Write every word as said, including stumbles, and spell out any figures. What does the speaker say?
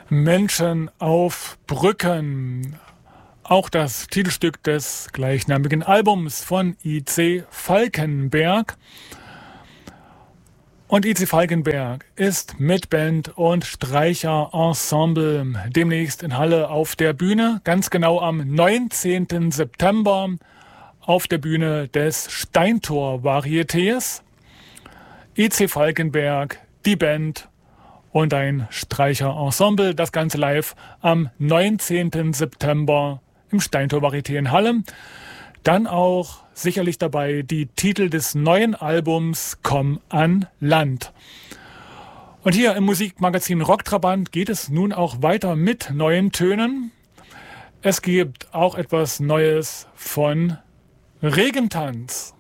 Menschen auf Brücken. Auch das Titelstück des gleichnamigen Albums von I C Falkenberg. Und I C Falkenberg ist mit Band und Streicherensemble demnächst in Halle auf der Bühne, ganz genau am neunzehnten September auf der Bühne des Steintor-Varietés. I C Falkenberg, die Band und ein Streicherensemble, das Ganze live am neunzehnten September im Steintor-Varieté in Halle. Dann auch sicherlich dabei die Titel des neuen Albums Komm an Land. Und hier im Musikmagazin Rocktrabant geht es nun auch weiter mit neuen Tönen. Es gibt auch etwas Neues von Regentanz.